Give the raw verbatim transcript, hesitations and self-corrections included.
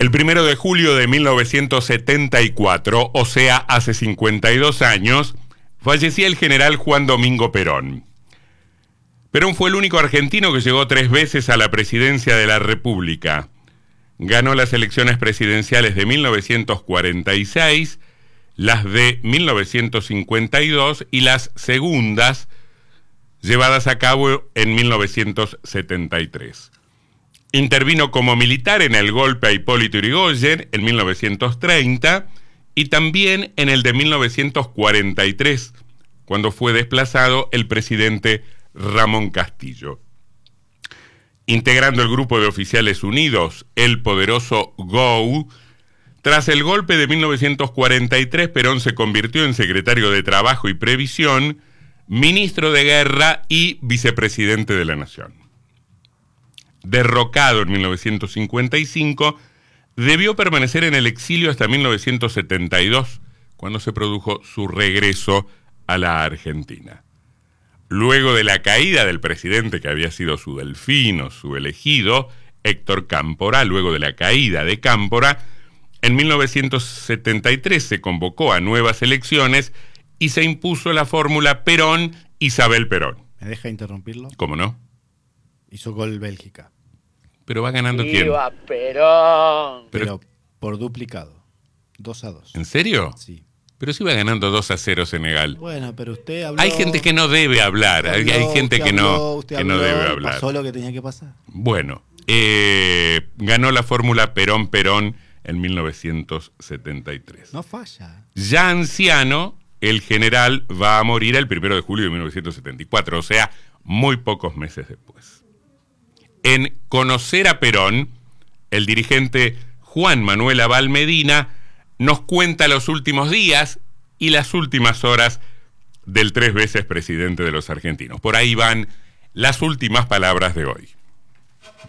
El primero de julio de mil novecientos setenta y cuatro, o sea, hace cincuenta y dos años, fallecía el general Juan Domingo Perón. Perón fue el único argentino que llegó tres veces a la presidencia de la República. Ganó las elecciones presidenciales de mil novecientos cuarenta y seis, las de mil novecientos cincuenta y dos y las segundas llevadas a cabo en mil novecientos setenta y tres. Intervino como militar en el golpe a Hipólito Yrigoyen en mil novecientos treinta y también en el de mil novecientos cuarenta y tres, cuando fue desplazado el presidente Ramón Castillo. Integrando el grupo de oficiales unidos, el poderoso G O U, tras el golpe de mil novecientos cuarenta y tres, Perón se convirtió en secretario de Trabajo y Previsión, ministro de Guerra y vicepresidente de la Nación. Derrocado en mil novecientos cincuenta y cinco, debió permanecer en el exilio hasta mil novecientos setenta y dos, cuando se produjo su regreso a la Argentina. Luego de la caída del presidente que había sido su delfino, su elegido, Héctor Cámpora, luego de la caída de Cámpora, en mil novecientos setenta y tres se convocó a nuevas elecciones y se impuso la fórmula Perón-Isabel Perón. ¿Me deja interrumpirlo? ¿Cómo no? Hizo gol Bélgica. Pero va ganando quién. ¡Viva Perón! Pero, Pero por duplicado. dos a dos. ¿En serio? Sí. Pero sí va ganando dos a cero Senegal. Bueno, pero usted habló... Hay gente que no debe hablar. Hay, hay gente que no, usted que no habló, debe hablar. Pasó lo que tenía que pasar. Bueno, eh, ganó la fórmula Perón-Perón en mil novecientos setenta y tres. No falla. Ya anciano, el general va a morir el primero de julio de mil novecientos setenta y cuatro, o sea, muy pocos meses después. En Conocer a Perón, el dirigente Juan Manuel Abal Medina nos cuenta los últimos días y las últimas horas del tres veces presidente de los argentinos. Por ahí van las últimas palabras de hoy.